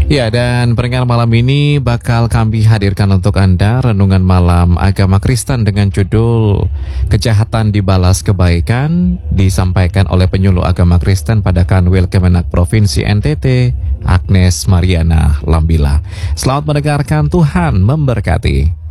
Ya, dan peringatan malam ini bakal kami hadirkan untuk Anda renungan malam agama Kristen dengan judul Kejahatan Dibalas Kebaikan, disampaikan oleh penyuluh agama Kristen pada Kanwil Kemenak Provinsi NTT, Agnes Mariana Lambila. Selamat mendengarkan, Tuhan memberkati.